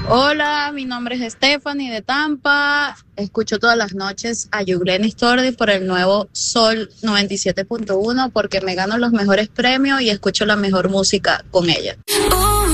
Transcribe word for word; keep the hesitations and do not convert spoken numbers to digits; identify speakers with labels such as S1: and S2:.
S1: Hola, mi nombre es Stephanie de Tampa. Escucho todas las noches a Yuglen Stordi por el nuevo Sol noventa y siete punto uno porque me gano los mejores premios y escucho la mejor música con ella.